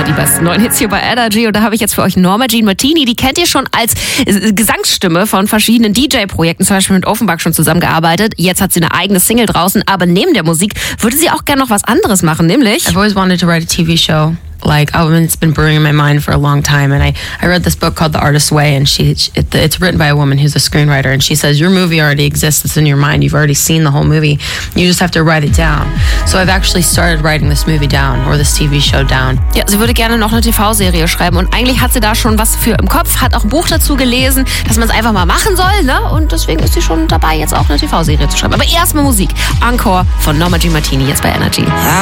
die besten neuen Hits hier bei Energy. Und da habe ich jetzt für euch Norma Jean Martini. Die kennt ihr schon als Gesangsstimme von verschiedenen DJ-Projekten, zum Beispiel mit Offenbach schon zusammengearbeitet. Jetzt hat sie eine eigene Single draußen, aber neben der Musik würde sie auch gerne noch was anderes machen, nämlich... I've always wanted to write a TV show. Like, it's been brewing in my mind for a long time. And I read this book called The Artist's Way, and it's written by a woman who's a screenwriter. And she says, your movie already exists. It's in your mind. You've already seen the whole movie. You just have to write it down. So I've actually started writing this movie down, or this TV show down. Ja, sie würde gerne noch eine TV-Serie schreiben. Und eigentlich hat sie da schon was für im Kopf, hat auch ein Buch dazu gelesen, dass man es einfach mal machen soll, ne? Und deswegen ist sie schon dabei, jetzt auch eine TV-Serie zu schreiben. Aber erstmal Musik. Encore von Norma Jean Martini, jetzt bei Energy.